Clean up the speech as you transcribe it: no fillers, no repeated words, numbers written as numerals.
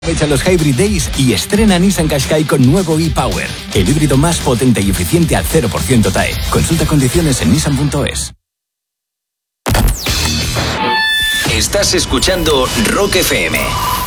Aprovecha los Hybrid Days y estrena Nissan Qashqai con nuevo e-Power, el híbrido más potente y eficiente al 0% TAE. Consulta condiciones en nissan.es. Estás escuchando Rock FM.